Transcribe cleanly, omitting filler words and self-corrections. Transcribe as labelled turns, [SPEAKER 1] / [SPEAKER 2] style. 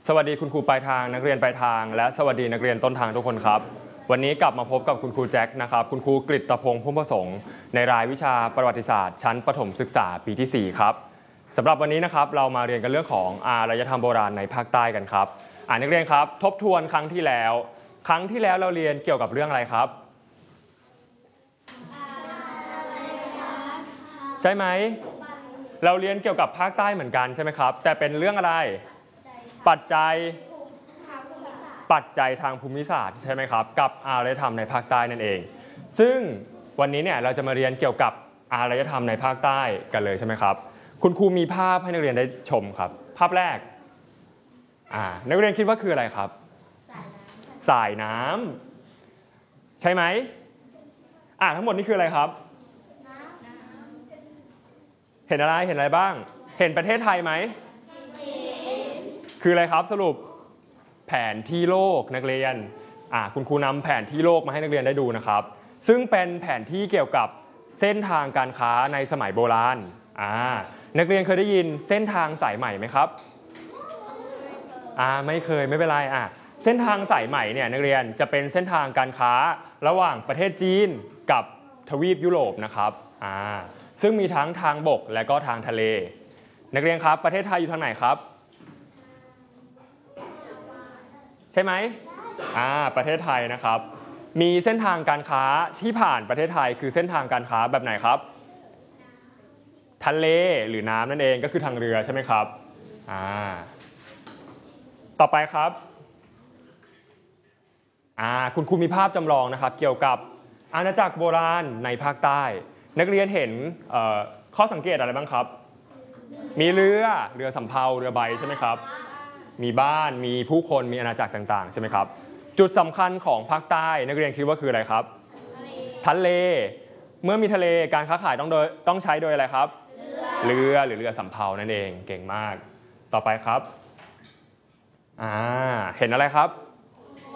[SPEAKER 1] สวัสดีคุณครูปลายทางนักเรียนปลายทางและสวัสดีนักเรียนต้นทางทุกคนครับวันนี้กลับมาพบกับคุณครูแจ็คนะครับคุณครูกฤตพงษ์พุ่มประสงค์ในรายวิชาประวัติศาสตร์ชั้นประถมศึกษาปีที่4ครับสำหรับวันนี้นะครับเรามาเรียนกันเรื่องของอารยธรรมโบราณในภาคใต้กันครับนักเรียนครับทบทวนครั้งที่แล้วเราเรียนเกี่ยวกับเรื่องอะไรครับใช่ไหมเราเรียนเกี่ยวกับภาคใต้เหมือนกันใช่ไหมครับแต่เป็นเรื่องอะไรปัจจัยทางภูมิศาสตร์ใช่ไหมครับกับอารยธรรมในภาคใต้นั่นเองซึ่งวันนี้เนี่ยเราจะมาเรียนเกี่ยวกับอารยธรรมในภาคใต้กันเลยใช่ไหมครับคุณครูมีภาพให้นักเรียนได้ชมครับภาพแรกนักเรียนคิดว่าคืออะไรครับสายน้ำใช่ไหมทั้งหมดนี้คืออะไรครับเห็นอะไรบ้างเห็นประเทศไทยไหมคืออะไรครับสรุปแผนที่โลกนักเรียนคุณครูนำแผนที่โลกมาให้นักเรียนได้ดูนะครับซึ่งเป็นแผนที่เกี่ยวกับเส้นทางการค้าในสมัยโบราณนักเรียนเคยได้ยินเส้นทางสายใหม่ไหมครับไม่เคยไม่เป็นไรเส้นทางสายใหม่เนี่ยนักเรียนจะเป็นเส้นทางการค้าระหว่างประเทศจีนกับทวีปยุโรปนะครับซึ่งมีทั้งทางบกและก็ทางทะเลนักเรียนครับประเทศไทยอยู่ทางไหนครับใช่ไหมประเทศไทยนะครับมีเส้นทางการค้าที่ผ่านประเทศไทยคือเส้นทางการค้าแบบไหนครับทะเลหรือน้ำนั่นเองก็คือทางเรือใช่ไหมครับต่อไปครับคุณครูมีภาพจำลองนะครับเกี่ยวกับอาณาจักรโบราณในภาคใต้นักเรียนเห็นข้อสังเกตอะไรบ้างครับมีเรือสำเภาเรือใบใช่ไหมครับมีบ้านมีผู้คนมีอาณาจักรต่างๆใช่ไหมครับจุดสำคัญของภาคใต้นักเรียนคิดว่าคืออะไรครับทะเลเมื่อมีทะเลการค้าขายต้องใช้โดยอะไรครับเรือหรือเรือสำเภานั่นเองเก่งมากต่อไปครับเห็นอะไรครับ